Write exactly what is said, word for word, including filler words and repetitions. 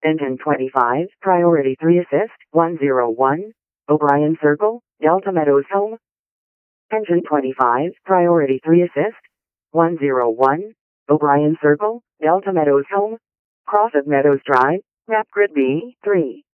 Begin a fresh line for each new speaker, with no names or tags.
Engine twenty-five, Priority three Assist, one zero one, O'Brien Circle, Delta Meadows Home. Engine twenty-five, Priority three Assist, one zero one, O'Brien Circle, Delta Meadows Home. Cross of Meadows Drive, Map Grid B, three.